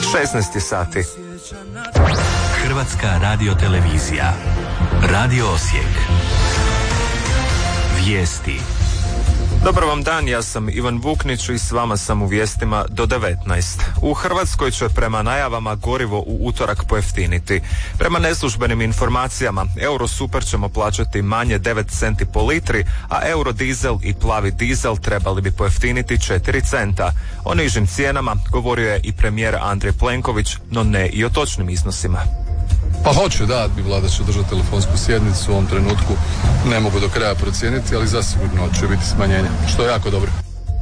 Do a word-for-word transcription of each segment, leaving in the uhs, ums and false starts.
šesnaest sati. Hrvatska radiotelevizija. Radio Osijek. Vijesti. Dobar vam dan, ja sam Ivan Vuknić i s vama sam u vijestima do devetnaest. U Hrvatskoj će prema najavama gorivo u utorak pojeftiniti. Prema neslužbenim informacijama, Eurosuper ćemo plaćati manje devet centi po litri, a Eurodizel i plavi dizel trebali bi pojeftiniti četiri centa. O nižim cijenama govorio je i premijer Andrej Plenković, no ne i o točnim iznosima. Pa hoće, da, bi vlada će držati telefonsku sjednicu u ovom trenutku. Ne mogu do kraja procijeniti, ali zasigurno će biti smanjenje, što je jako dobro.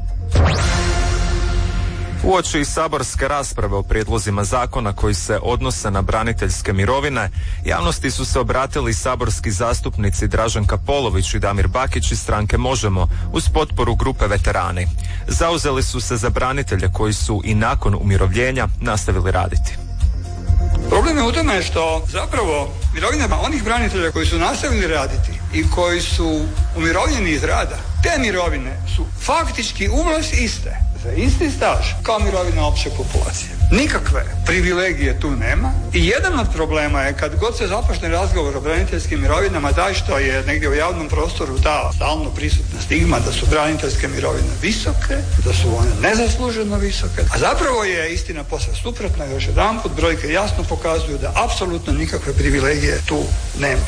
Uoči saborske rasprave o prijedlozima zakona koji se odnose na braniteljske mirovine, javnosti su se obratili saborski zastupnici Draženka Polović i Damir Bakić iz stranke Možemo uz potporu grupe Veterani. Zauzeli su se za branitelje koji su i nakon umirovljenja nastavili raditi. Problem je u tome što zapravo mirovinama onih branitelja koji su nastavili raditi i koji su umirovljeni iz rada, te mirovine su faktički ulaz iste, za isti staž kao mirovina opće populacije. Nikakve privilegije tu nema i jedan od problema je kad god se započne razgovor o braniteljskim mirovinama, taj što je negdje u javnom prostoru ta stalno prisutna stigma da su braniteljske mirovine visoke, da su one nezasluženo visoke, a zapravo je istina posve suprotna. Još jedanput brojke jasno pokazuju da apsolutno nikakve privilegije tu nema.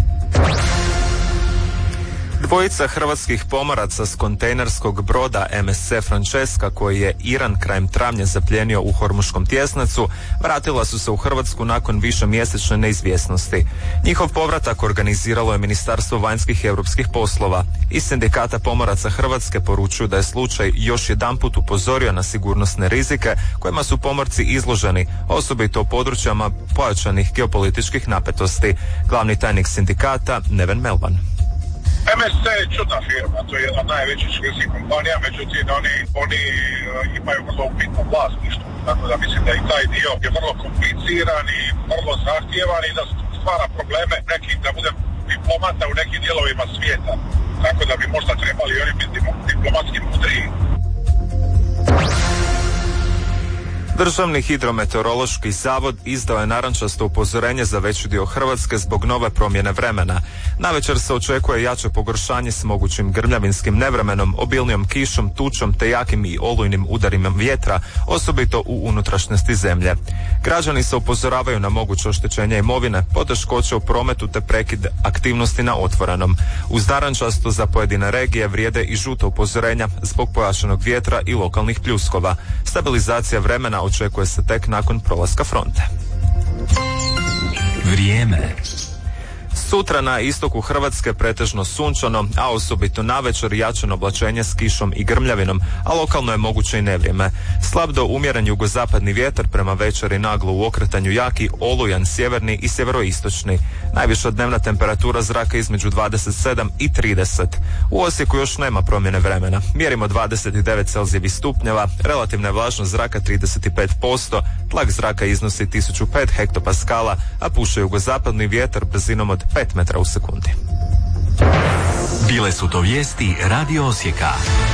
Dvojica hrvatskih pomoraca s kontejnerskog broda M S C Francesca, koji je Iran krajem travnja zaplijenio u Hormuškom tjesnacu, vratila su se u Hrvatsku nakon višemjesečne neizvjesnosti. Njihov povratak organiziralo je Ministarstvo vanjskih i europskih poslova. Iz Sindikata pomoraca Hrvatske poručuju da je slučaj još jedanput upozorio na sigurnosne rizike kojima su pomorci izloženi, osobito u područjama pojačanih geopolitičkih napetosti. Glavni tajnik sindikata Neven Melvan. M S C je čudna firma, to je jedna od najvećih švedskih kompanija, međutim oni, oni imaju vrlo upitno vlasništvo, tako da mislim da i taj dio je vrlo kompliciran i vrlo zahtjevan i da stvara probleme nekim, da budem diplomata u nekim dijelovima svijeta, tako da bi možda trebali oni biti diplomatski mudriji. Državni hidrometeorološki zavod izdao je narančasto upozorenje za veći dio Hrvatske zbog nove promjene vremena. Navečer se očekuje jače pogoršanje s mogućim grmljavinskim nevremenom, obilnijom kišom, tučom te jakim i olujnim udarima vjetra, osobito u unutrašnjosti zemlje. Građani se upozoravaju na moguće oštećenje imovine, poteškoće u prometu te prekid aktivnosti na otvorenom. Uz narančasto za pojedine regije vrijede i žuta upozorenja zbog pojačanog vjetra i lokalnih pljuskova. Stabilizacija vremena očekuje se tek nakon prolaska fronte. Vrijeme. Sutra na istoku Hrvatske pretežno sunčano, a osobito navečer jačano oblačenje s kišom i grmljavinom, a lokalno je moguće i nevrijeme. Slab do umjeren jugozapadni vjetar, prema večeri naglo u okretanju jaki, olujan sjeverni i sjeveroistočni. Najviša dnevna temperatura zraka između dvadeset sedam i trideset. U Osijeku još nema promjene vremena. Mjerimo dvadeset devet celzijevih stupnjeva, relativna je vlažnost zraka trideset pet posto, tlak zraka iznosi tisuću pet hektopaskala, a puše jugozapadni vjetar brzinom od pet metra u sekundi. Bile su to vijesti Radio Osijeka.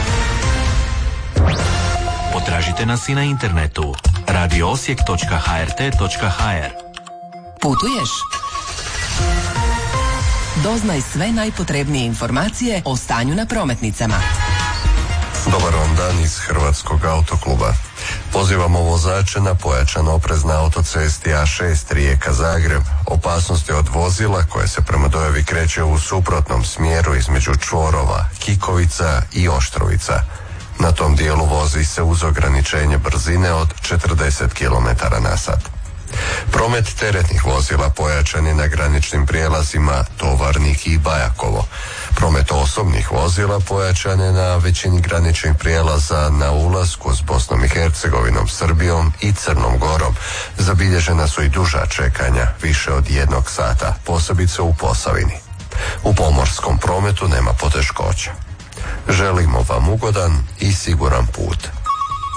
Potražite nas i na internetu radio osijek točka h r t točka h r. Putuješ? Doznaj sve najpotrebnije informacije o stanju na prometnicama. Dobar vam dan iz Hrvatskog autokluba. Pozivamo vozače na pojačan oprez na autocesti A šest Rijeka-Zagreb, opasnosti od vozila koje se prema dojavi kreće u suprotnom smjeru između čvorova Kikovica i Oštrovica. Na tom dijelu vozi se uz ograničenje brzine od četrdeset kilometara na sat. Promet teretnih vozila pojačan je na graničnim prijelazima Tovarnik i Bajakovo. Promet osobnih vozila pojačan je na većini graničnih prijelaza na ulasku s Bosnom i Hercegovinom, Srbijom i Crnom Gorom. Zabilježena su i duža čekanja, više od jednog sata, posebice u Posavini. U pomorskom prometu nema poteškoća. Želimo vam ugodan i siguran put.